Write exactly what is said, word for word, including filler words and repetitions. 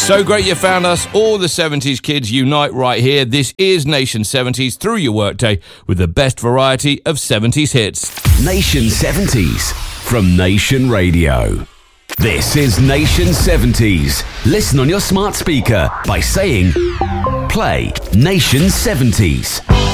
So great you found us. All the seventies kids unite right here. This is Nation seventies through your workday with the best variety of seventies hits. Nation seventies from Nation Radio. This is Nation seventies. Listen on your smart speaker by saying, play Nation seventies.